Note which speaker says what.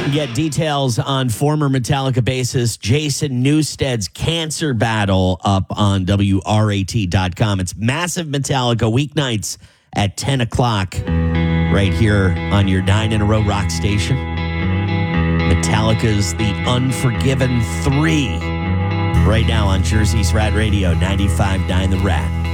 Speaker 1: Get details on former Metallica bassist Jason Newsted's cancer battle up on WRAT.com. It's Massive Metallica weeknights at 10 o'clock right here on your 9 in a row rock station. Metallica's The Unforgiven 3 right now on Jersey's Rat Radio 95.9 The Rat.